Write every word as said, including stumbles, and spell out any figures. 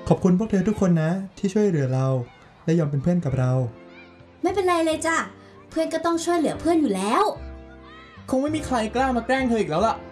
ขอบคุณพวกเธอทุกคนนะที่ช่วยเหลือเราและยอมเป็นเพื่อนกับเราไม่เป็นไรเลยจ้ะเพื่อนก็ต้องช่วยเหลือเพื่อนอยู่แล้วคงไม่มีใครกล้ามาแกล้งเธออีกแล้วล่ะ